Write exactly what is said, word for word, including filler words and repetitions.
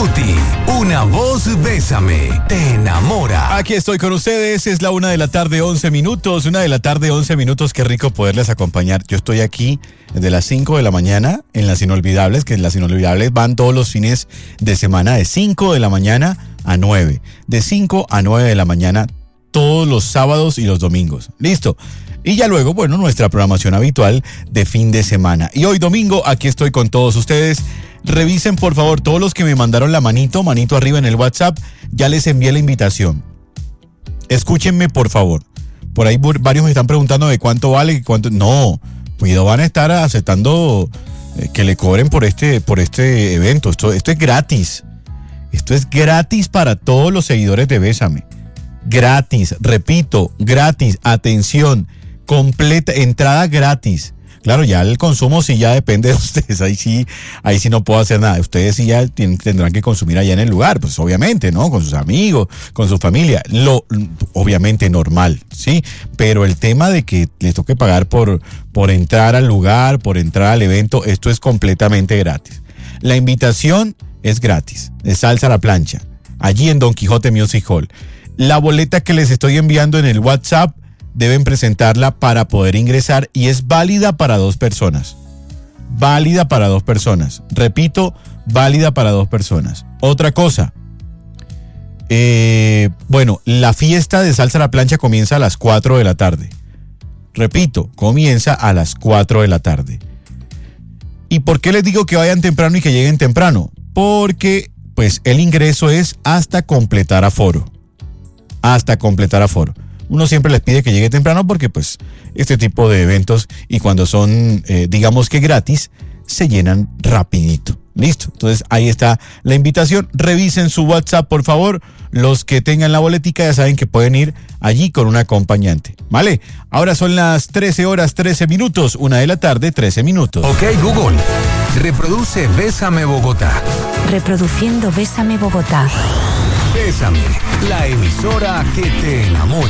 Tuti, una voz Bésame, te enamora. Aquí estoy con ustedes, es la una de la tarde, once minutos, una de la tarde, once minutos, qué rico poderles acompañar. Yo estoy aquí desde las cinco de la mañana en Las Inolvidables, que Las Inolvidables van todos los fines de semana de cinco de la mañana a nueve, de cinco a nueve de la mañana todos los sábados y los domingos. Listo. Y ya luego, bueno, nuestra programación habitual de fin de semana. Y hoy domingo, aquí estoy con todos ustedes. Revisen, por favor, todos los que me mandaron la manito, manito arriba en el WhatsApp, ya les envié la invitación. Escúchenme, por favor. Por ahí varios me están preguntando de cuánto vale, cuánto... No, cuidado, van a estar aceptando eh, que le cobren por este, por este evento. Esto, esto es gratis. Esto es gratis para todos los seguidores de Bésame. Gratis, repito, gratis, atención, completa, entrada gratis. Claro, ya el consumo sí ya depende de ustedes, ahí sí, ahí sí no puedo hacer nada. Ustedes sí ya tienen, tendrán que consumir allá en el lugar, pues obviamente, ¿no? Con sus amigos, con su familia, lo obviamente normal, ¿sí? Pero el tema de que les toque pagar por, por entrar al lugar, por entrar al evento, esto es completamente gratis. La invitación es gratis, de Salsa a la Plancha, allí en Don Quijote Music Hall. La boleta que les estoy enviando en el WhatsApp deben presentarla para poder ingresar y es válida para dos personas. Válida para dos personas. Repito, válida para dos personas. Otra cosa. Eh, bueno, la fiesta de Salsa a la Plancha comienza a las cuatro de la tarde. Repito, comienza a las cuatro de la tarde. ¿Y por qué les digo que vayan temprano y que lleguen temprano? Porque, pues, el ingreso es hasta completar aforo. Hasta completar aforo. Uno siempre les pide que llegue temprano porque pues este tipo de eventos y cuando son eh, digamos que gratis se llenan rapidito. Listo, entonces ahí está la invitación. Revisen su WhatsApp, por favor. Los que tengan la boletica ya saben que pueden ir allí con un acompañante, ¿vale? Ahora son las trece horas, trece minutos, una de la tarde, trece minutos. Ok, Google, reproduce Bésame Bogotá. Reproduciendo Bésame Bogotá. Bésame, la emisora que te enamora.